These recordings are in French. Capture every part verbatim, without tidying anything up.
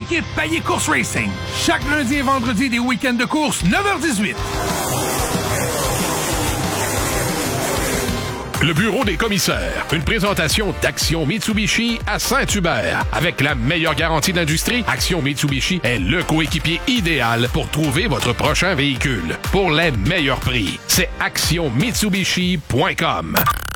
l'équipe Payet Course Racing. Chaque lundi et vendredi des week-ends de course, neuf heures dix-huit. Le bureau des commissaires. Une présentation d'Action Mitsubishi à Saint-Hubert. Avec la meilleure garantie d'industrie, Action Mitsubishi est le coéquipier idéal pour trouver votre prochain véhicule. Pour les meilleurs prix, c'est action mitsubishi point com.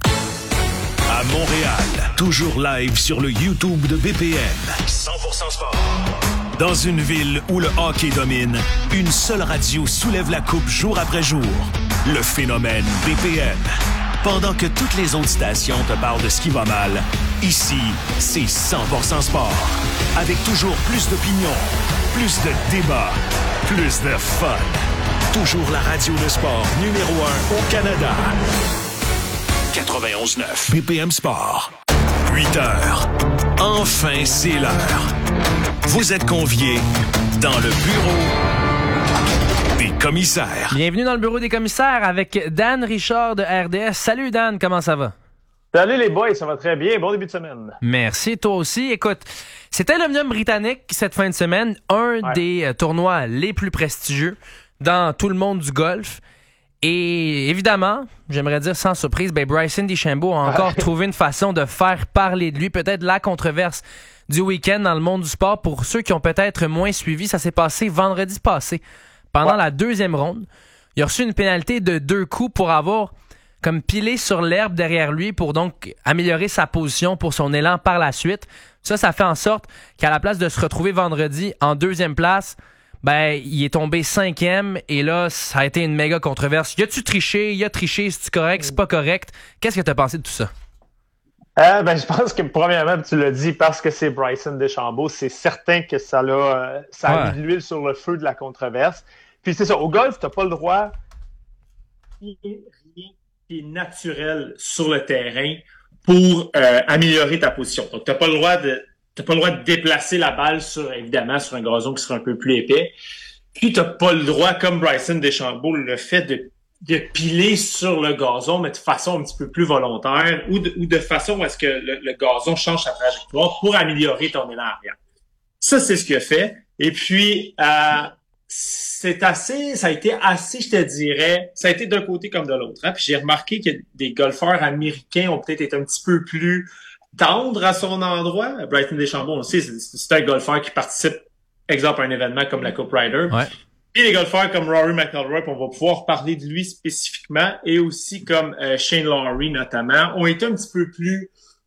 À Montréal, toujours live sur le YouTube de B P M. cent pour cent sport. Dans une ville où le hockey domine, une seule radio soulève la coupe jour après jour. Le phénomène B P M. Pendant que toutes les autres stations te parlent de ce qui va mal, ici, c'est cent pour cent sport. Avec toujours plus d'opinions, plus de débats, plus de fun. Toujours la radio de sport numéro un au Canada. quatre-vingt-onze neuf B P M Sport. huit heures. Enfin, c'est l'heure. Vous êtes conviés dans le bureau des commissaires. Bienvenue dans le bureau des commissaires avec Dan Richard de R D S. Salut Dan, comment ça va? Salut les boys, ça va très bien. Bon début de semaine. Merci, toi aussi. Écoute, c'était l'Omnium britannique cette fin de semaine, un ouais. des euh, tournois les plus prestigieux dans tout le monde du golf. Et évidemment, j'aimerais dire sans surprise, ben Bryson DeChambeau a encore trouvé une façon de faire parler de lui. Peut-être la controverse du week-end dans le monde du sport. Pour ceux qui ont peut-être moins suivi, ça s'est passé vendredi passé. Pendant ouais. la deuxième ronde, il a reçu une pénalité de deux coups pour avoir comme pilé sur l'herbe derrière lui pour donc améliorer sa position pour son élan par la suite. Ça, ça fait en sorte qu'à la place de se retrouver vendredi en deuxième place, ben, il est tombé cinquième et là, ça a été une méga controverse. Y a-tu triché? Y a triché? C'est-tu correct? C'est pas correct? Qu'est-ce que t'as pensé de tout ça? Euh, ben, je pense que premièrement, tu l'as dit, parce que c'est Bryson DeChambeau, c'est certain que ça l'a, euh, ça a ouais. mis de l'huile sur le feu de la controverse. Puis c'est ça, au golf, t'as pas le droit. Il n'y a rien qui est naturel sur le terrain pour euh, améliorer ta position. Donc, t'as pas le droit de, t'as pas le droit de déplacer la balle sur, évidemment, sur un gazon qui sera un peu plus épais. Puis t'as pas le droit, comme Bryson DeChambeau le fait, de de piler sur le gazon, mais de façon un petit peu plus volontaire, ou de, ou de façon où est-ce que le, le gazon change sa trajectoire pour améliorer ton élan arrière. Ça, c'est ce qu'il a fait. Et puis, euh, c'est assez, ça a été assez, je te dirais, ça a été d'un côté comme de l'autre. Hein? Puis j'ai remarqué que des golfeurs américains ont peut-être été un petit peu plus tendres à son endroit. Bryson DeChambeau, on le sait, c'est, c'est un golfeur qui participe, exemple, à un événement comme la Coupe Ryder. Ouais. Et les golfeurs comme Rory McIlroy, on va pouvoir parler de lui spécifiquement, et aussi comme euh, Shane Lowry notamment, ont été un petit peu plus...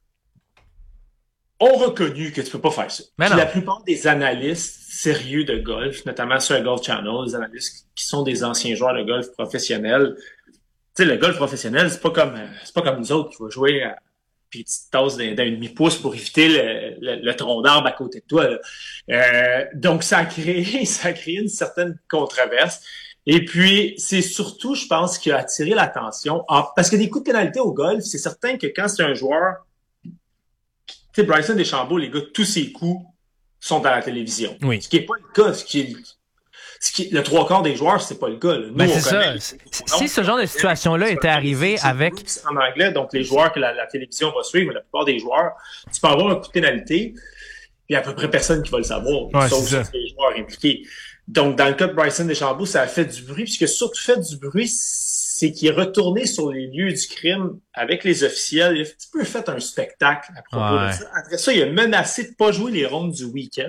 ont reconnu que tu peux pas faire ça. Puis la plupart des analystes sérieux de golf, notamment sur le Golf Channel, les analystes qui sont des anciens joueurs de golf professionnels, tu sais, le golf professionnel, c'est pas comme c'est pas comme nous autres qui va jouer à puis tu te tasses d'un, d'un demi-pouce pour éviter le, le, le tronc d'arbre à côté de toi. Euh, donc, ça a créé, ça a créé une certaine controverse. Et puis, c'est surtout, je pense, qui a attiré l'attention. Ah, parce que des coups de pénalité au golf, c'est certain que quand c'est un joueur, tu sais, Bryson DeChambeau, les gars, tous ses coups sont à la télévision. Oui. Ce qui est pas le cas, ce qui est... Ce qui, le trois quarts des joueurs, c'est pas le cas. Nous, ben c'est ça. Si ce genre de situation-là était arrivé avec... En anglais, donc les joueurs que la, la télévision va suivre, la plupart des joueurs, tu peux avoir un coup de pénalité, il y a à peu près personne qui va le savoir, ouais, sauf les joueurs impliqués. Donc, dans le cas de Bryson DeChambeau, ça a fait du bruit, puis ce qui a surtout fait du bruit, c'est qu'il est retourné sur les lieux du crime avec les officiels. Il a un petit peu fait un spectacle à propos ouais. de ça. Après ça, il a menacé de pas jouer les rondes du week-end.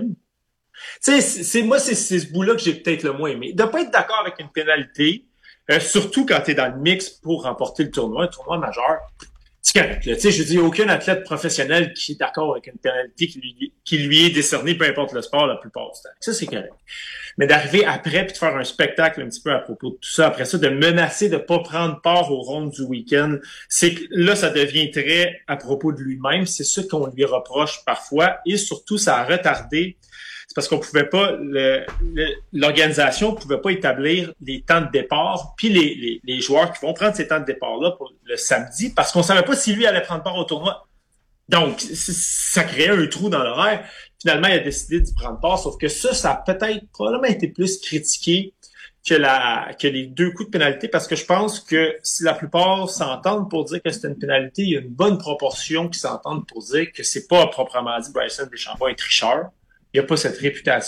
Tu sais, c'est, c'est, moi, c'est, c'est ce bout-là que j'ai peut-être le moins aimé. De pas être d'accord avec une pénalité, euh, surtout quand t'es dans le mix pour remporter le tournoi, un tournoi majeur, c'est correct. Tu sais, je dis, aucun athlète professionnel qui est d'accord avec une pénalité qui lui, qui lui est décernée, peu importe le sport, la plupart du temps. Ça, c'est correct. Mais d'arriver après puis de faire un spectacle un petit peu à propos de tout ça, après ça, de menacer de pas prendre part aux rondes du week-end, c'est que là, ça devient très à propos de lui-même. C'est ça qu'on lui reproche parfois. Et surtout, ça a retardé. C'est parce qu'on pouvait pas, le, le, l'organisation pouvait pas établir les temps de départ, puis les, les, les joueurs qui vont prendre ces temps de départ-là pour le samedi, parce qu'on savait pas si lui allait prendre part au tournoi. Donc, ça créait un trou dans l'horaire. Finalement, il a décidé d'y prendre part, sauf que ça, ça a peut-être probablement été plus critiqué que la que les deux coups de pénalité, parce que je pense que si la plupart s'entendent pour dire que c'est une pénalité, il y a une bonne proportion qui s'entendent pour dire que c'est pas proprement dit Bryson DeChambeau un tricheur. Il n'y a pas cette réputation